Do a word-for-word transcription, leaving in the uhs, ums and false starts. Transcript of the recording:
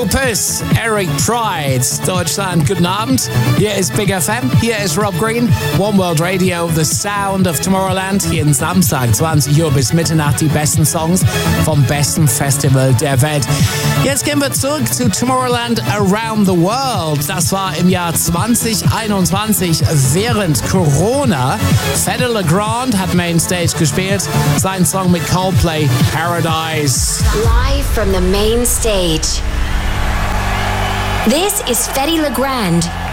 Opus, Eric Pride, Deutschland, guten Abend. Hier ist Big F M, hier ist Rob Green, One World Radio, The Sound of Tomorrowland. Jeden Samstag, zwanzig Uhr bis Mitternacht, die besten Songs vom besten Festival der Welt. Jetzt gehen wir zurück zu Tomorrowland Around the World. Das war im Jahr zwanzig einundzwanzig während Corona. Fedde Le Grand hat Mainstage gespielt. Sein Song mit Coldplay, Paradise. Live from the main stage. This is Fedde Le Grand